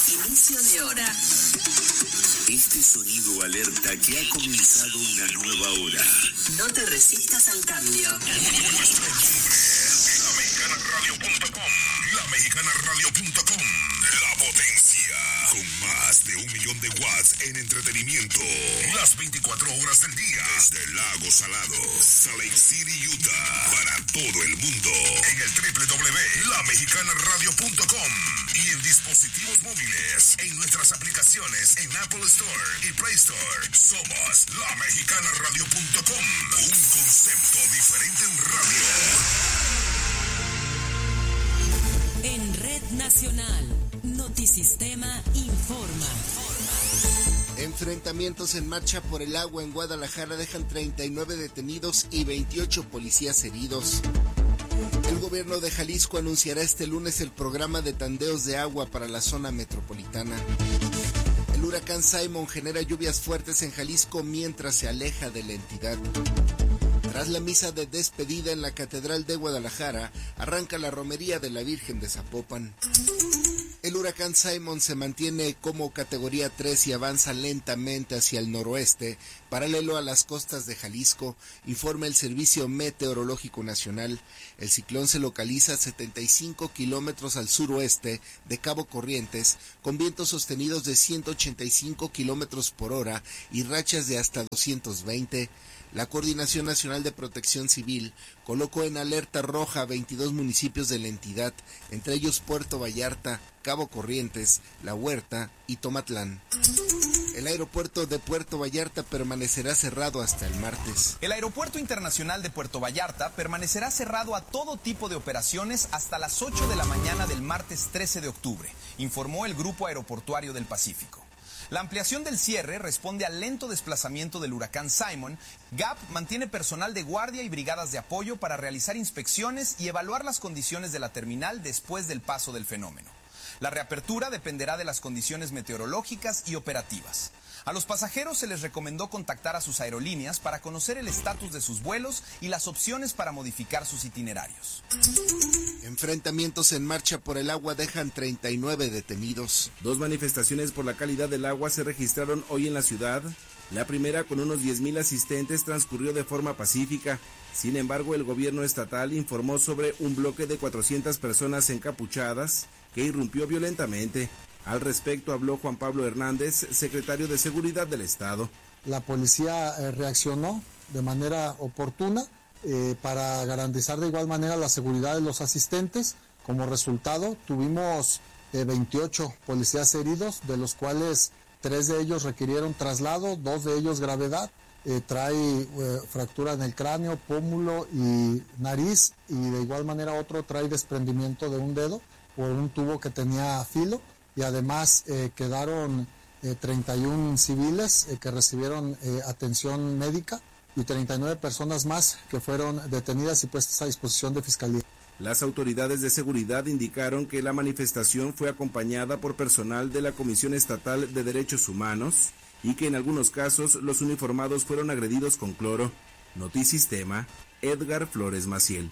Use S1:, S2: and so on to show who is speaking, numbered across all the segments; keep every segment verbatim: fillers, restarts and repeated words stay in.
S1: Inicio de hora.
S2: Este sonido alerta que ha comenzado una nueva hora.
S1: No te resistas al cambio.
S3: Nuestro nombre es la mexicana radio punto com. la mexicana radio punto com. La potencia. Con más de un millón de watts en entretenimiento. Las veinticuatro horas del día. Desde Lago Salado, Salt Lake City, Utah. Para todo el mundo. En el doble u doble u doble u punto la mexicana radio punto com. Y en dispositivos móviles. En nuestras aplicaciones en Apple Store y Play Store. Somos la mexicana radio punto com. Un concepto diferente en radio.
S4: En Red Nacional, Notisistema informa.
S5: Enfrentamientos en marcha por el agua en Guadalajara dejan treinta y nueve detenidos y veintiocho policías heridos. El gobierno de Jalisco anunciará este lunes el programa de tandeos de agua para la zona metropolitana. El huracán Simon genera lluvias fuertes en Jalisco mientras se aleja de la entidad. Tras la misa de despedida en la Catedral de Guadalajara, arranca la romería de la Virgen de Zapopan. El huracán Simon se mantiene como categoría tres y avanza lentamente hacia el noroeste, paralelo a las costas de Jalisco, informa el Servicio Meteorológico Nacional. El ciclón se localiza a setenta y cinco kilómetros al suroeste de Cabo Corrientes, con vientos sostenidos de ciento ochenta y cinco kilómetros por hora y rachas de hasta doscientos veinte. La Coordinación Nacional de Protección Civil colocó en alerta roja a veintidós municipios de la entidad, entre ellos Puerto Vallarta, Cabo Corrientes, La Huerta y Tomatlán. El aeropuerto de Puerto Vallarta permanecerá cerrado hasta el martes.
S6: El Aeropuerto Internacional de Puerto Vallarta permanecerá cerrado a todo tipo de operaciones hasta las ocho de la mañana del martes trece de octubre, informó el Grupo Aeroportuario del Pacífico. La ampliación del cierre responde al lento desplazamiento del huracán Simon. G A P mantiene personal de guardia y brigadas de apoyo para realizar inspecciones y evaluar las condiciones de la terminal después del paso del fenómeno. La reapertura dependerá de las condiciones meteorológicas y operativas. A los pasajeros se les recomendó contactar a sus aerolíneas para conocer el estatus de sus vuelos y las opciones para modificar sus itinerarios.
S5: Enfrentamientos en marcha por el agua dejan treinta y nueve detenidos.
S7: Dos manifestaciones por la calidad del agua se registraron hoy en la ciudad. La primera, con unos diez mil asistentes, transcurrió de forma pacífica. Sin embargo, el gobierno estatal informó sobre un bloque de cuatrocientas personas encapuchadas que irrumpió violentamente. Al respecto habló Juan Pablo Hernández, secretario de Seguridad del Estado.
S8: La policía eh, reaccionó de manera oportuna eh, para garantizar de igual manera la seguridad de los asistentes. Como resultado, tuvimos eh, veintiocho policías heridos, de los cuales tres de ellos requirieron traslado, dos de ellos gravedad. Eh, trae eh, fractura en el cráneo, pómulo y nariz, y de igual manera otro trae desprendimiento de un dedo por un tubo que tenía filo. Y además eh, quedaron eh, treinta y uno civiles eh, que recibieron eh, atención médica y treinta y nueve personas más que fueron detenidas y puestas a disposición de Fiscalía.
S7: Las autoridades de seguridad indicaron que la manifestación fue acompañada por personal de la Comisión Estatal de Derechos Humanos y que en algunos casos los uniformados fueron agredidos con cloro. Notisistema, Edgar Flores Maciel.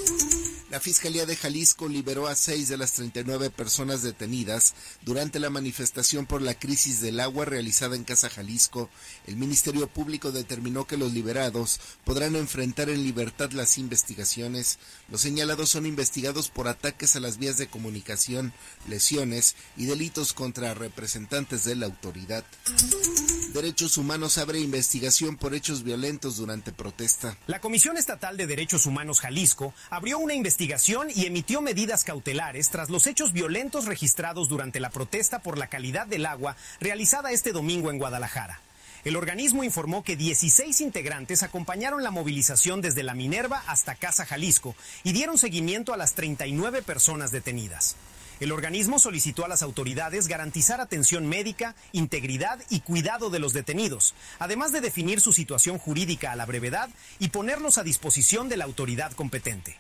S5: La Fiscalía de Jalisco liberó a seis de las treinta y nueve personas detenidas durante la manifestación por la crisis del agua realizada en Casa Jalisco. El Ministerio Público determinó que los liberados podrán enfrentar en libertad las investigaciones. Los señalados son investigados por ataques a las vías de comunicación, lesiones y delitos contra representantes de la autoridad. Derechos Humanos abre investigación por hechos violentos durante protesta.
S9: La Comisión Estatal de Derechos Humanos Jalisco abrió una investigación y emitió medidas cautelares tras los hechos violentos registrados durante la protesta por la calidad del agua realizada este domingo en Guadalajara. El organismo informó que dieciséis integrantes acompañaron la movilización desde la Minerva hasta Casa Jalisco y dieron seguimiento a las treinta y nueve personas detenidas. El organismo solicitó a las autoridades garantizar atención médica, integridad y cuidado de los detenidos, además de definir su situación jurídica a la brevedad y ponerlos a disposición de la autoridad competente.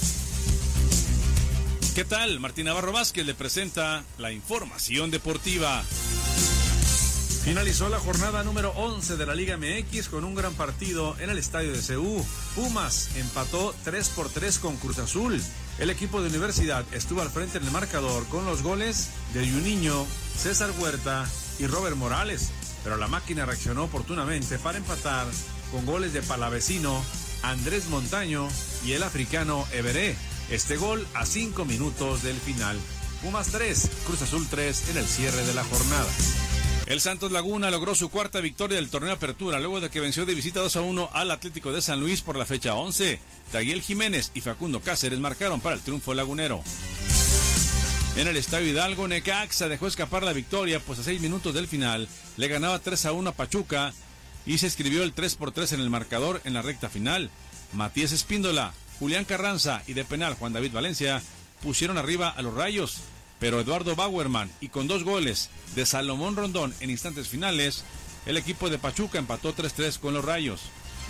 S10: ¿Qué tal? Martín Navarro Vázquez le presenta la información deportiva.
S11: Finalizó la jornada número once de la Liga M X con un gran partido en el estadio de C U. Pumas empató tres por tres con Cruz Azul. El equipo de Universidad estuvo al frente en el marcador con los goles de Juninho César Huerta y Robert Morales, pero la máquina reaccionó oportunamente para empatar con goles de Palavecino, Andrés Montaño y el africano Everé. Este gol a cinco minutos del final. Pumas tres, Cruz Azul tres en el cierre de la jornada. El Santos Laguna logró su cuarta victoria del torneo Apertura luego de que venció de visita dos a uno al Atlético de San Luis por la fecha once. Taguiel Jiménez y Facundo Cáceres marcaron para el triunfo lagunero. En el Estadio Hidalgo, Necaxa dejó escapar la victoria, pues a seis minutos del final le ganaba tres a uno a Pachuca y se escribió el tres por tres en el marcador en la recta final. Matías Espíndola, Julián Carranza y de penal Juan David Valencia pusieron arriba a los Rayos, pero Eduardo Bauerman y con dos goles de Salomón Rondón en instantes finales, el equipo de Pachuca empató tres tres con los Rayos.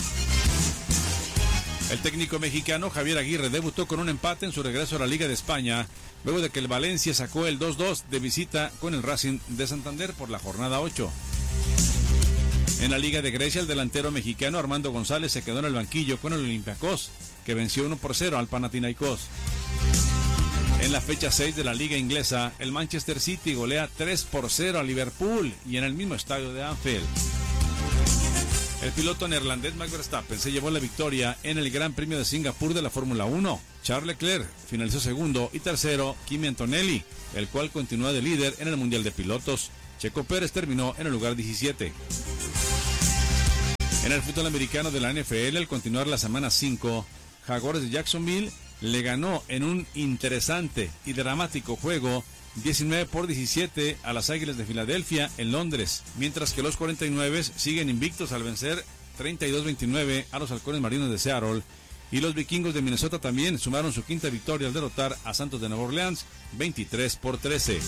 S11: El técnico mexicano Javier Aguirre debutó con un empate en su regreso a la Liga de España, luego de que el Valencia sacó el dos dos de visita con el Racing de Santander por la jornada ocho. En la Liga de Grecia, el delantero mexicano Armando González se quedó en el banquillo con el Olympiacos, que venció uno por cero al Panathinaikos. En la fecha seis de la Liga Inglesa, el Manchester City golea tres por cero a Liverpool y en el mismo estadio de Anfield. El piloto neerlandés Max Verstappen se llevó la victoria en el Gran Premio de Singapur de la Fórmula uno. Charles Leclerc finalizó segundo y tercero Kimi Antonelli, el cual continúa de líder en el Mundial de Pilotos. Checo Pérez terminó en el lugar diecisiete. En el fútbol americano de la N F L, al continuar la semana cinco, Jaguares de Jacksonville le ganó en un interesante y dramático juego diecinueve por diecisiete a las Águilas de Filadelfia en Londres, mientras que los cuarenta y nueve siguen invictos al vencer treinta y dos veintinueve a los Halcones Marinos de Seattle, y los Vikingos de Minnesota también sumaron su quinta victoria al derrotar a Santos de Nueva Orleans veintitrés por trece.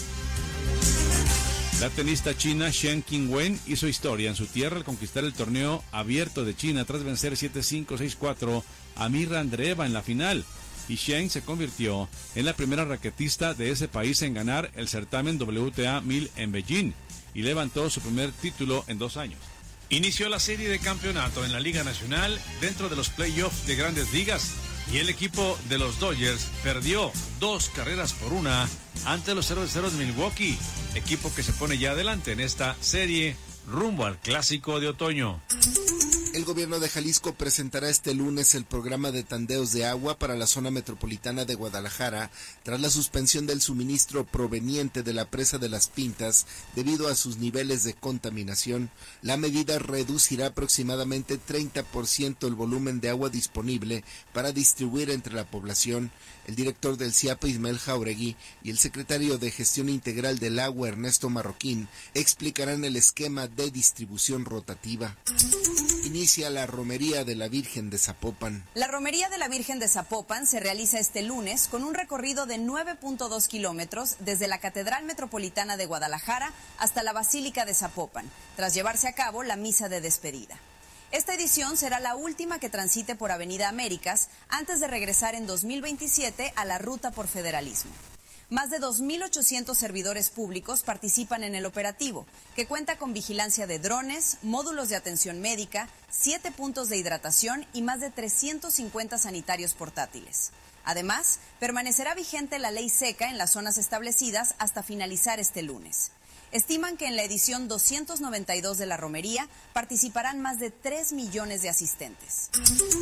S11: La tenista china Shen Qingwen hizo historia en su tierra al conquistar el torneo abierto de China tras vencer siete cinco seis cuatro a Mirra Andreeva en la final, y Shen se convirtió en la primera raquetista de ese país en ganar el certamen W T A mil en Beijing y levantó su primer título en dos años. Inició la serie de campeonato en la Liga Nacional dentro de los playoffs de Grandes Ligas y el equipo de los Dodgers perdió dos carreras por una ante los Cerveceros de Milwaukee, equipo que se pone ya adelante en esta serie rumbo al Clásico de Otoño.
S5: El gobierno de Jalisco presentará este lunes el programa de tandeos de agua para la zona metropolitana de Guadalajara tras la suspensión del suministro proveniente de la presa de Las Pintas debido a sus niveles de contaminación. La medida reducirá aproximadamente treinta por ciento el volumen de agua disponible para distribuir entre la población. El director del CIAPA, Ismael Jauregui, y el secretario de Gestión Integral del Agua, Ernesto Marroquín, explicarán el esquema de distribución rotativa. Inicia la Romería de la Virgen de Zapopan.
S12: La Romería de la Virgen de Zapopan se realiza este lunes con un recorrido de nueve punto dos kilómetros desde la Catedral Metropolitana de Guadalajara hasta la Basílica de Zapopan, tras llevarse a cabo la misa de despedida. Esta edición será la última que transite por Avenida Américas antes de regresar en dos mil veintisiete a la ruta por Federalismo. Más de dos mil ochocientos servidores públicos participan en el operativo, que cuenta con vigilancia de drones, módulos de atención médica, siete puntos de hidratación y más de trescientos cincuenta sanitarios portátiles. Además, permanecerá vigente la ley seca en las zonas establecidas hasta finalizar este lunes. Estiman que en la edición doscientos noventa y dos de la romería participarán más de tres millones de asistentes.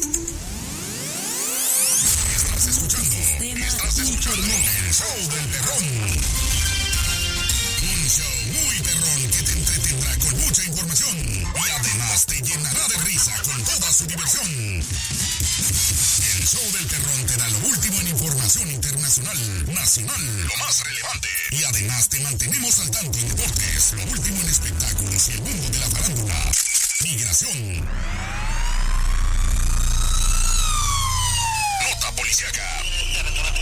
S3: Estás escuchando, estás escuchando el show del terrón. Un show muy terrón que te entretendrá con mucha información y además te llenará de risa con toda su diversión. El show del terrón te da lo último en información internacional, nacional, lo más relevante. Y además te mantenemos al tanto en deportes, lo último en espectáculos y el mundo de la farándula. Migración. Nota policíaca.